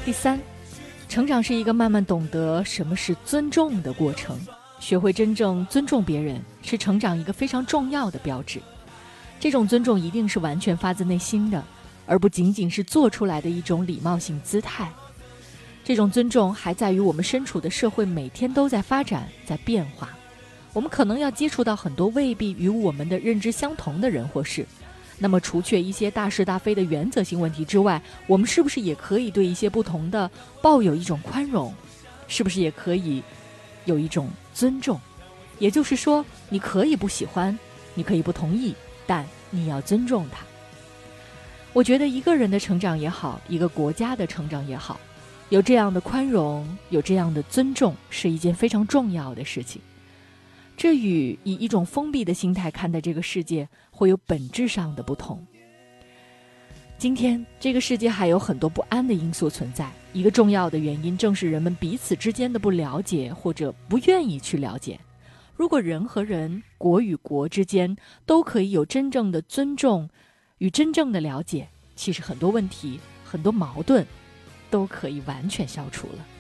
第三，成长是一个慢慢懂得什么是尊重的过程，学会真正尊重别人是成长一个非常重要的标志。这种尊重一定是完全发自内心的，而不仅仅是做出来的一种礼貌性姿态。这种尊重还在于我们身处的社会每天都在发展，在变化。我们可能要接触到很多未必与我们的认知相同的人或事，那么除却一些大是大非的原则性问题之外，我们是不是也可以对一些不同的抱有一种宽容？是不是也可以有一种尊重？也就是说，你可以不喜欢，你可以不同意，但你要尊重它。我觉得一个人的成长也好，一个国家的成长也好，有这样的宽容，有这样的尊重，是一件非常重要的事情。这与以一种封闭的心态看待这个世界会有本质上的不同。今天这个世界还有很多不安的因素存在，一个重要的原因正是人们彼此之间的不了解或者不愿意去了解。如果人和人、国与国之间都可以有真正的尊重与真正的了解，其实很多问题、很多矛盾都可以完全消除了。